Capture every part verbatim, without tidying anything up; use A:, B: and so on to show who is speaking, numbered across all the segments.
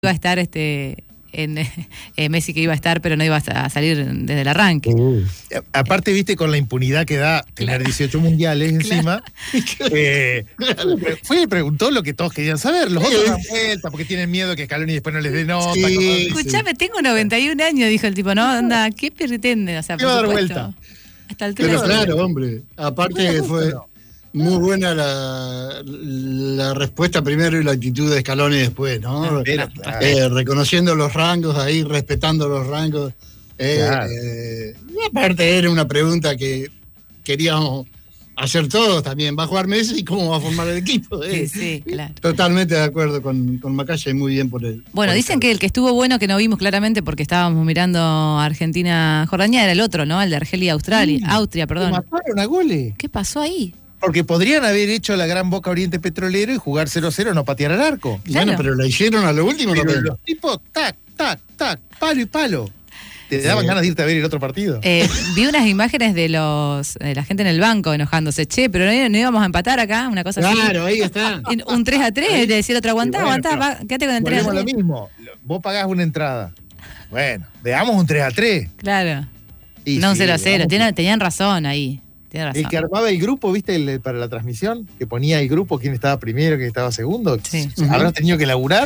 A: iba a estar este en eh, Messi, que iba a estar, pero no iba a salir desde el arranque.
B: Uh. Aparte, viste, con la impunidad que da tener claro. dieciocho mundiales encima, claro. eh, fue y preguntó lo que todos querían saber. Los otros dan vuelta porque tienen miedo que Scaloni después no les dé nota.
A: Sí. Escuchame, tengo noventa y un años, dijo el tipo, no, anda, ¿qué pretende? O sea,
B: ¿qué va a dar vuelta?
C: Hasta el Pero claro, hombre, aparte fue muy buena la, la respuesta primero y la actitud de Scaloni después, ¿no?
B: Pero, claro.
C: eh, reconociendo los rangos ahí, respetando los rangos. Eh, claro. eh, y aparte era una pregunta que queríamos hacer todos también. ¿Va a jugar Messi y cómo va a formar el equipo? Eh,
A: sí, sí, claro.
C: Totalmente de acuerdo con, con Macaya y muy bien por él.
A: Bueno,
C: por
A: dicen
C: el
A: que el que estuvo bueno, que no vimos claramente porque estábamos mirando Argentina-Jordania, era el otro, ¿no? El de Argelia-Australia. Sí, Austria, perdón.
B: Mataron a goles.
A: ¿Qué pasó ahí?
B: Porque podrían haber hecho la gran Boca Oriente Petrolero y jugar cero cero, no patear al arco.
C: Claro. Bueno, pero la hicieron a lo último.
B: Pero los tipos, tac, tac, tac, palo y palo. Te daban sí. ganas de irte a ver el otro partido.
A: Eh, vi unas imágenes de los de la gente en el banco enojándose. Che, pero no, no íbamos a empatar acá, una cosa
C: claro,
A: así.
C: Claro, ahí está.
A: Un tres a tres, le decía el otro, aguantá, sí, bueno, aguantá, quédate con el tres a tres.
B: Lo mismo, vos pagás una entrada. Bueno, veamos un tres a tres.
A: Claro. Y no un sí, cero a cero, tenían, tenían razón ahí.
B: El que armaba el grupo, ¿viste? El, para la transmisión, que ponía el grupo, quién estaba primero, quién estaba segundo.
A: Sí.
B: ¿Habrás tenido que laburar?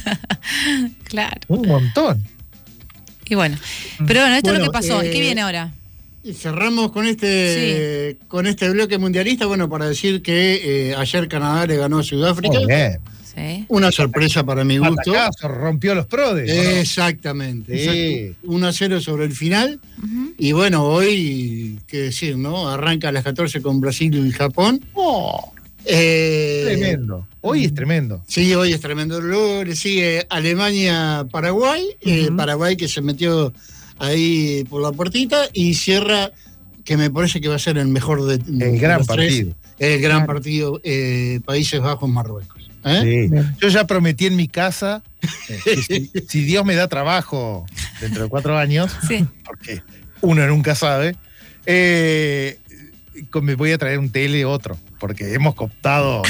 A: Claro.
B: Un montón.
A: Y bueno, pero bueno, esto
C: bueno,
A: es lo que pasó.
C: Eh,
A: ¿Y qué viene ahora?
C: Y cerramos con este sí. con este bloque mundialista, bueno, para decir que eh, ayer Canadá le ganó a Sudáfrica.
B: Muy bien.
A: Sí.
C: Una sorpresa para mi gusto.
B: Atacazo, rompió los prodes.
C: Exactamente.
B: Sí.
C: Exacto. uno a cero sobre el final. Uh-huh. Y bueno, hoy, qué decir, ¿no? Arranca a las catorce con Brasil y Japón.
B: Oh,
C: eh,
B: tremendo. Hoy es tremendo.
C: Sí, hoy es tremendo. Luego le sigue Alemania-Paraguay. Uh-huh. eh, Paraguay que se metió ahí por la puertita. Y cierra, que me parece que va a ser el mejor de,
B: el
C: de
B: gran
C: los
B: partido.
C: tres, el gran claro. partido, eh, Países Bajos-Marruecos. ¿Eh?
B: Sí. Yo ya prometí en mi casa que si, si Dios me da trabajo dentro de cuatro años,
A: sí.
B: porque uno nunca sabe, eh, me voy a traer un tele otro, porque hemos cooptado.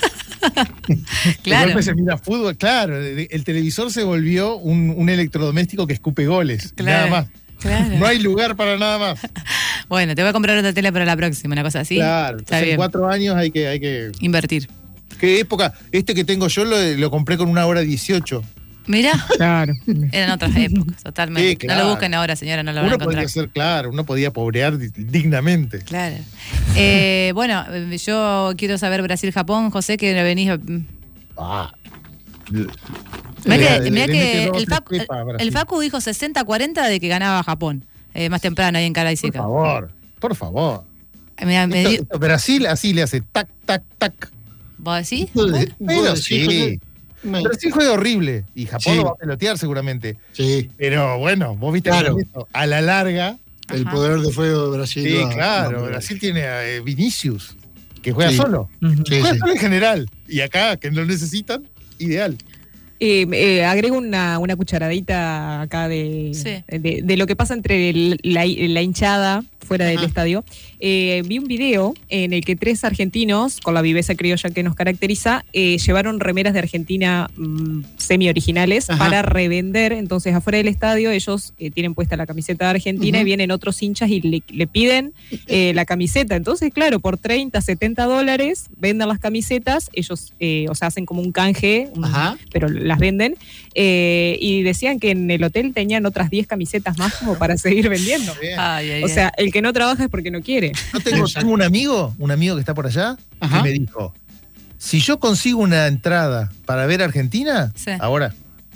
A: Claro.
B: Se mira fútbol, claro. El televisor se volvió un, un electrodoméstico que escupe goles,
A: claro.
B: nada más.
A: Claro.
B: No hay lugar para nada más.
A: Bueno, te voy a comprar otra tele para la próxima, una cosa así.
B: Claro, entonces en cuatro años hay que, hay que
A: invertir.
B: ¿Qué época? Este que tengo yo lo, lo compré con una hora dieciocho.
A: Mirá.
B: Claro.
A: Eran otras épocas, totalmente.
B: Sí, claro.
A: No lo busquen ahora, señora, no lo van
B: uno
A: a encontrar.
B: Podía ser, claro, uno podía pobrear dignamente.
A: Claro. Eh, bueno, yo quiero saber Brasil-Japón, José, que venís...
B: Ah.
A: Mirá que, mirá que el, Facu, el, el Facu dijo sesenta cuarenta de que ganaba Japón, eh, más temprano ahí en cara y seca.
B: Por favor, por favor.
A: Mirá, me
B: esto,
A: dio...
B: esto, Brasil así le hace tac, tac, tac.
A: ¿Vos decís?
B: Pero sí. Brasil juega horrible. Y Japón sí. lo va a pelotear seguramente.
C: Sí.
B: Pero bueno, vos viste
C: claro.
B: esto. A la larga.
C: El Ajá. poder de fuego de Brasil.
B: Sí,
C: va,
B: claro.
C: va
B: Brasil tiene a eh, Vinicius, que juega
C: sí.
B: solo.
C: Uh-huh. Sí,
B: juega
C: sí.
B: solo en general. Y acá, que lo necesitan, ideal.
D: Eh, eh, agrego una, una cucharadita acá de,
A: sí.
D: de, de lo que pasa entre el, la, la hinchada fuera Ajá. del estadio. Eh, vi un video en el que tres argentinos, con la viveza criolla que nos caracteriza, eh, llevaron remeras de Argentina mmm, semi-originales Ajá. para revender. Entonces, afuera del estadio, ellos eh, tienen puesta la camiseta de Argentina uh-huh. y vienen otros hinchas y le, le piden eh, la camiseta. Entonces, claro, por treinta, setenta dólares venden las camisetas. Ellos, eh, o sea, hacen como un canje, un, pero las venden. Eh, y decían que en el hotel tenían otras diez camisetas más como para seguir vendiendo.
A: Ay, ay,
D: o sea, el que no trabaja es porque no quiere.
B: Yo tengo, tengo un amigo, un amigo que está por allá, Ajá. que me dijo, si yo consigo una entrada para ver Argentina, sí. ahora,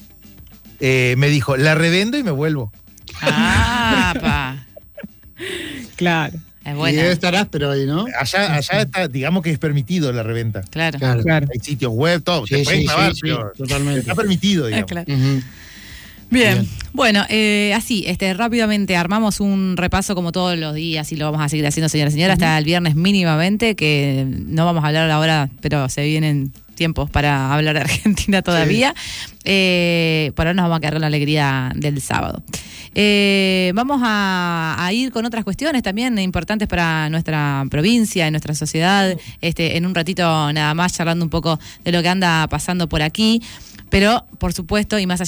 B: eh, me dijo, la revendo y me vuelvo.
A: Ah, pa.
D: Claro.
A: Es buena.
C: Y estarás, pero ahí, ¿no?
B: Allá, allá está, digamos que es permitido la reventa.
A: Claro.
C: Claro.
B: Hay sitios web, todo.
C: Sí,
B: te puedes
C: sí,
B: clavar,
C: sí,
B: pero
C: sí, totalmente.
B: está permitido, digamos.
A: Ah, claro.
C: Uh-huh.
A: Bien. Bien, bueno, eh, así, este, rápidamente armamos un repaso como todos los días y lo vamos a seguir haciendo, señora y señora, uh-huh. hasta el viernes mínimamente, que no vamos a hablar ahora, pero se vienen tiempos para hablar de Argentina todavía. Sí. Eh, por ahora nos vamos a quedar con la alegría del sábado. Eh, vamos a, a ir con otras cuestiones también importantes para nuestra provincia, en nuestra sociedad, este, en un ratito nada más charlando un poco de lo que anda pasando por aquí, pero por supuesto y más allá